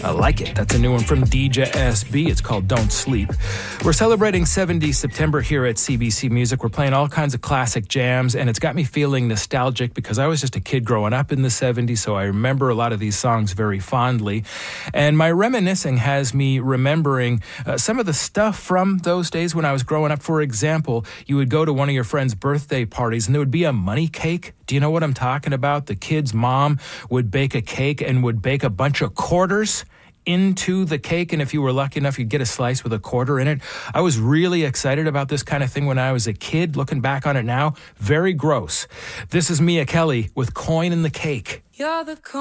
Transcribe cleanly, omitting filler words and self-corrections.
I like it. That's a new one from DJ SB. It's called Don't Sleep. We're celebrating 70 September here at CBC Music. We're playing all kinds of classic jams, and it's got me feeling nostalgic because I was just a kid growing up in the 70s, so I remember a lot of these songs very fondly. And my reminiscing has me remembering some of the stuff from those days when I was growing up. For example, you would go to one of your friends' birthday parties, and there would be a money cake. Do you know what I'm talking about? The kid's mom would bake a cake and would bake a bunch of quarters into the cake, and if you were lucky enough, you'd get a slice with a quarter in it. I was really excited about this kind of thing when I was a kid. Looking back on it now, very gross. This is Mia Kelly with Coin in the Cake. You're the